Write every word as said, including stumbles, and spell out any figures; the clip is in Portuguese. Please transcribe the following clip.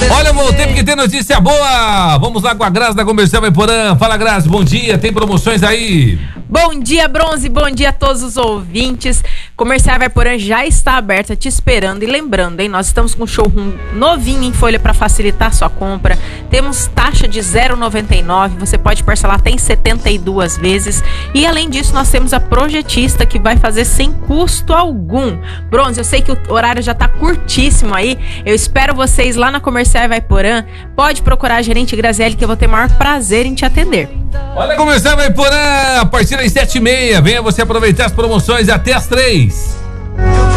Olha, voltei porque tem notícia boa. Vamos lá com a Grazi da Comercial Vaiporã. Fala, Grazi, bom dia. Tem promoções aí? Bom dia, Bronze, bom dia a todos os ouvintes. Comercial Vaiporã já está aberta, te esperando. E lembrando, hein, nós estamos com um showroom novinho em folha para facilitar sua compra. Temos taxa de zero vírgula noventa e nove, você pode parcelar até em setenta e duas vezes. E além disso, nós temos a projetista que vai fazer sem custo algum. Bronze, eu sei que o horário já está curtíssimo aí. Eu espero vocês lá na Comercial Vaiporã. Pode procurar a gerente Graziele, que eu vou ter o maior prazer em te atender. Olha, Comercial Vaiporã, a partir das sete e meia. Venha você aproveitar as promoções até as três.